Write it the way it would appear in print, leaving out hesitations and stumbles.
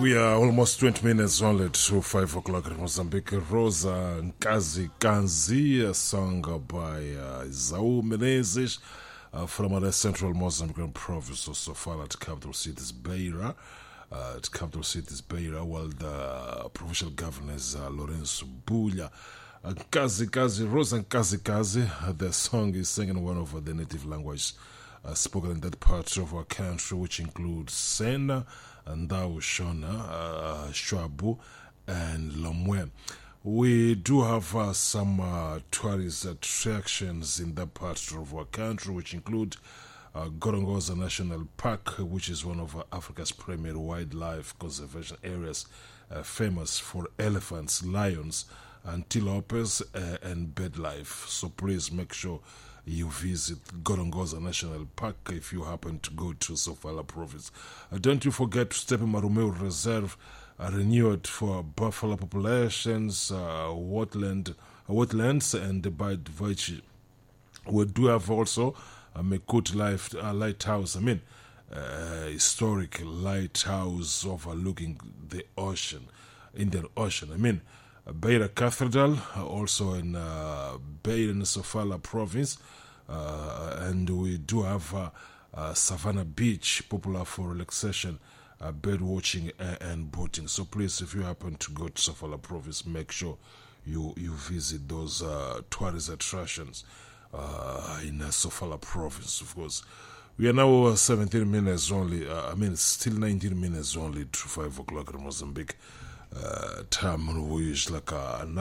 We are almost 20 minutes only to 5 o'clock in Mozambique. Rosa Nkazi Kanzi, a song by Zau Menezes from the central Mozambican province of Sofala at capital city is Beira. While the provincial governor is Lorenzo Bulla. Rosa Nkazi, the song is singing in one of the native language spoken in that part of our country, which includes Sena, Ndau Shona, Shwabu, and Lomwe. We do have some tourist attractions in that part of our country, which include Gorongosa National Park, which is one of Africa's premier wildlife conservation areas, famous for elephants, lions, antelopes, and birdlife. So please make sure you visit Gorongosa National Park if you happen to go to Sofala province. Don't you forget to step in Marumeu Reserve, renewed for buffalo populations, wetlands, and bird virtue. We do have also a Mekut lighthouse, historic lighthouse overlooking the ocean, Indian Ocean. Beira Cathedral, also in Beira and Sofala province, and we do have Savannah Beach, popular for relaxation, bird watching and boating. So please, if you happen to go to Sofala province, make sure you visit those tourist attractions in Sofala province, of course. We are now 17 minutes only, still 19 minutes only to 5 o'clock in Mozambique. Time is like 9